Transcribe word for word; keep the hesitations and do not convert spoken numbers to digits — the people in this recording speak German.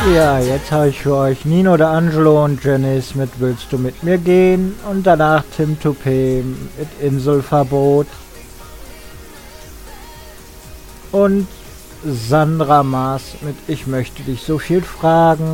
Ja, jetzt habe ich für euch Nino D'Angelo und Janice mit Willst du mit mir gehen? Und danach Tim Toupé mit Inselverbot. Und Sandra Maas mit Ich möchte dich so viel fragen.